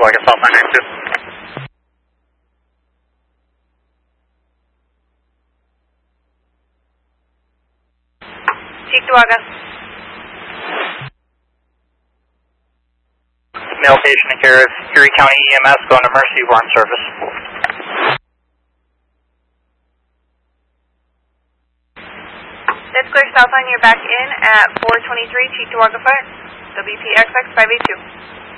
Cheektowaga, South 992. Cheektowaga. Male patient in care of Erie County EMS going to Mercy Warren service. That's clear south on your back in at 423 Cheektowaga Fire. WPXX 582.